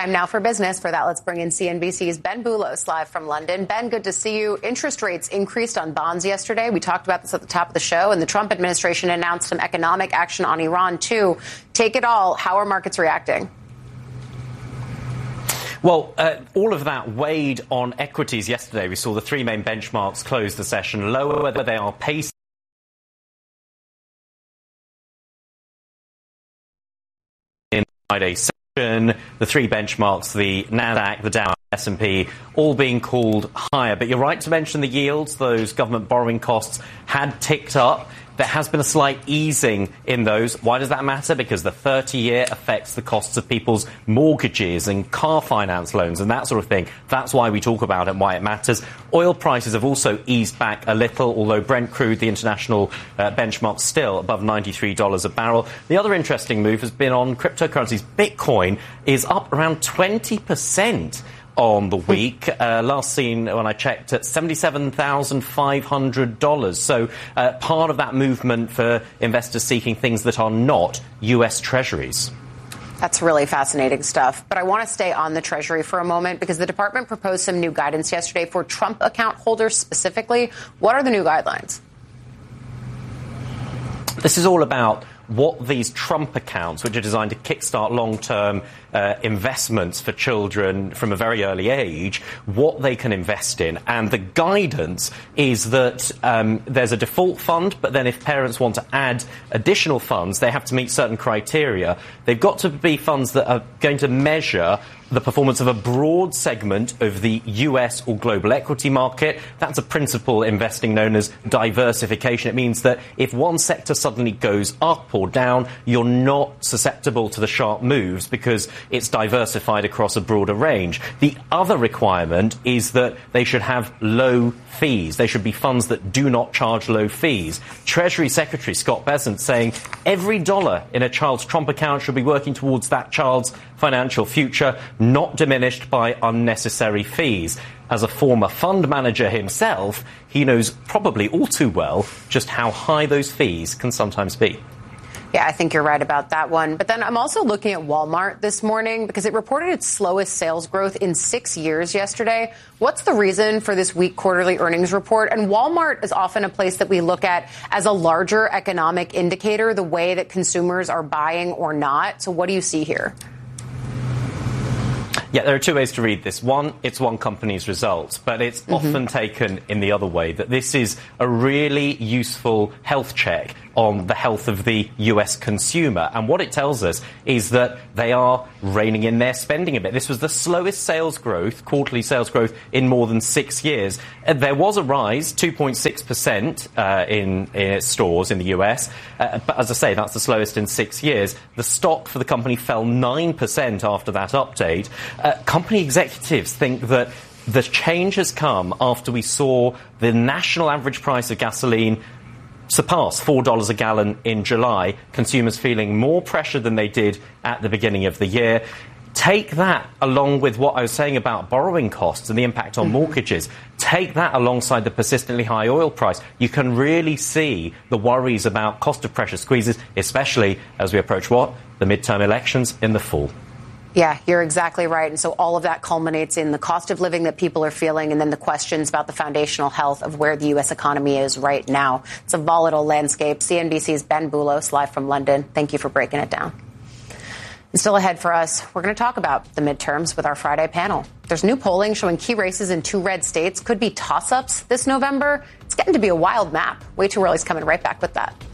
Time now for business. For that, let's bring in CNBC's Ben Boulos live from London. Ben, good to see you. Interest rates increased on bonds yesterday. We talked about this at the top of the show, and the Trump administration announced some economic action on Iran, too. Take it all. How are markets reacting? Well, all of that weighed on equities yesterday. We saw the three main benchmarks close the session lower, whether they are pacing in Friday session. The three benchmarks, the Nasdaq, the Dow, S&P, all being called higher. But you're right to mention the yields. Those government borrowing costs had ticked up. There has been a slight easing in those. Why does that matter? Because the 30-year affects the costs of people's mortgages and car finance loans and that sort of thing. That's why we talk about it and why it matters. Oil prices have also eased back a little, although Brent crude, the international benchmark, still above $93 a barrel. The other interesting move has been on cryptocurrencies. Bitcoin is up around 20% on the week, last seen when I checked at $77,500. So part of that movement for investors seeking things that are not U.S. Treasuries. That's really fascinating stuff. But I want to stay on the Treasury for a moment because the department proposed some new guidance yesterday for Trump account holders specifically. What are the new guidelines? This is all about what these Trump accounts, which are designed to kickstart long-term investments for children from a very early age, what they can invest in. And the guidance is that there's a default fund, but then if parents want to add additional funds, they have to meet certain criteria. They've got to be funds that are going to measure the performance of a broad segment of the U.S. or global equity market. That's a principle investing known as diversification. It means that if one sector suddenly goes up or down, you're not susceptible to the sharp moves because it's diversified across a broader range. The other requirement is that they should have low fees. They should be funds that do not charge low fees. Treasury Secretary Scott Bessent saying every dollar in a child's Trump account should be working towards that child's financial future, not diminished by unnecessary fees. As a former fund manager himself, he knows probably all too well just how high those fees can sometimes be. Yeah, I think you're right about that one. But then I'm also looking at Walmart this morning because it reported its slowest sales growth in 6 years yesterday. What's the reason for this weak quarterly earnings report? And Walmart is often a place that we look at as a larger economic indicator, the way that consumers are buying or not. So what do you see here? Yeah, there are two ways to read this. One, it's one company's results, but it's often taken in the other way, that this is a really useful health check on the health of the U.S. consumer. And what it tells us is that they are reining in their spending a bit. This was the slowest sales growth, quarterly sales growth, in more than 6 years. There was a rise, 2.6% in stores in the U.S. But as I say, that's the slowest in 6 years. The stock for the company fell 9% after that update. Company executives think that the change has come after we saw the national average price of gasoline surpass $4 a gallon in July, consumers feeling more pressure than they did at the beginning of the year. Take that along with what I was saying about borrowing costs and the impact on mortgages. Take that alongside the persistently high oil price. You can really see the worries about cost of pressure squeezes, especially as we approach what? The midterm elections in the fall. Yeah, you're exactly right. And so all of that culminates in the cost of living that people are feeling and then the questions about the foundational health of where the U.S. economy is right now. It's a volatile landscape. CNBC's Ben Boulos live from London. Thank you for breaking it down. And still ahead for us, we're going to talk about the midterms with our Friday panel. There's new polling showing key races in 2 red states could be toss-ups this November. It's getting to be a wild map. Way Too Early's coming right back with that.